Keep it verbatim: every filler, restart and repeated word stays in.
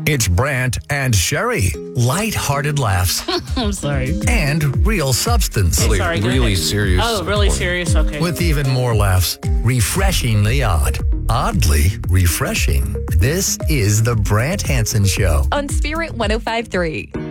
It's Brant and Sherry. Light-hearted laughs I'm sorry. and real substance. Okay, sorry, go really ahead. serious. Oh, really serious? Okay. With even more laughs. Refreshingly odd. Oddly refreshing. This is the Brant Hansen Show. On Spirit one oh five point three.